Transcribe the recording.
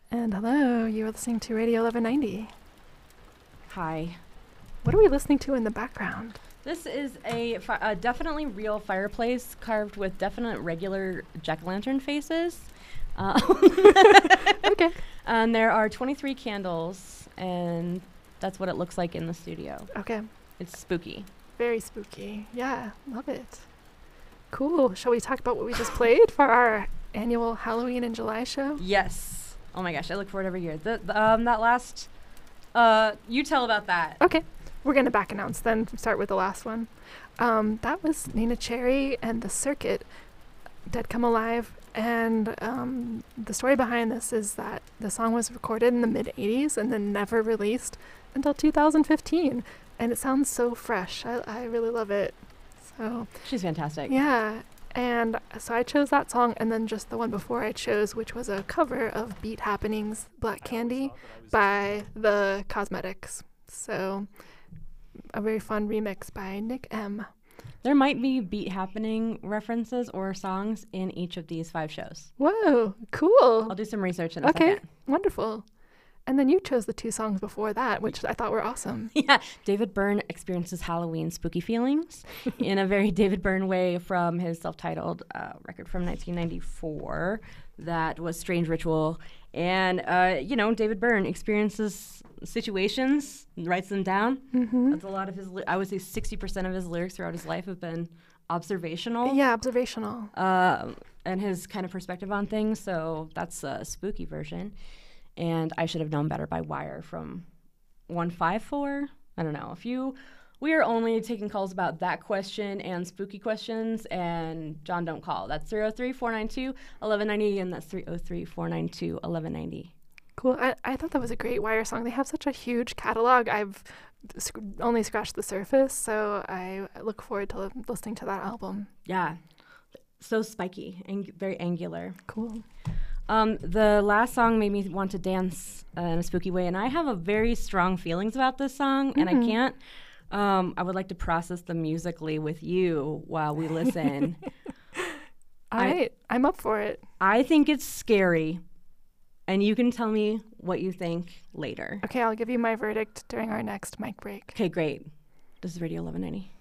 And hello, you're listening to Radio 1190. Hi. What are we listening to in the background? This is a definitely real fireplace carved with definite regular jack-o'-lantern faces. Okay. And there are 23 candles, and that's what it looks like in the studio. Okay. It's spooky. Very spooky. Yeah, love it. Cool. Shall we talk about what we just played for our annual Halloween in July show? Yes. Oh my gosh, I look forward every year. That last, you tell about that. Okay. We're going to back announce then, start with the last one. That was Nina Cherry and The Circuit, Dead Come Alive. And the story behind this is that the song was recorded in the mid-'80s and then never released until 2015. And it sounds so fresh. I really love it. So She's fantastic. yeah. And so I chose that song, and then just the one before I chose, which was a cover of Beat Happening's Black Candy by The Cosmetics. So a very fun remix by Nick M. There might be Beat Happening references or songs in each of these 5 shows. Whoa, cool. I'll do some research in a Okay, second. wonderful. And then you chose the 2 songs before that, which I thought were awesome. Yeah, David Byrne experiences Halloween spooky feelings in a very David Byrne way from his self-titled record from 1994 that was Strange Ritual. And, David Byrne experiences situations, writes them down. Mm-hmm. That's a lot of his, I would say 60% of his lyrics throughout his life have been observational. Yeah, observational. And his kind of perspective on things. So that's a spooky version. And I Should Have Known Better by Wire from 154. I don't know. We are only taking calls about that question and spooky questions, and John Don't Call. That's 303-492-1190, and that's 303-492-1190. Cool. I thought that was a great Wire song. They have such a huge catalog. I've only scratched the surface, so I look forward to listening to that album. Yeah. So spiky and very angular. Cool. The last song made me want to dance in a spooky way, and I have a very strong feelings about this song, and I can't. I would like to process them musically with you while we listen. All right. I'm up for it. I think it's scary, and you can tell me what you think later. Okay, I'll give you my verdict during our next mic break. Okay, great. This is Radio 1190.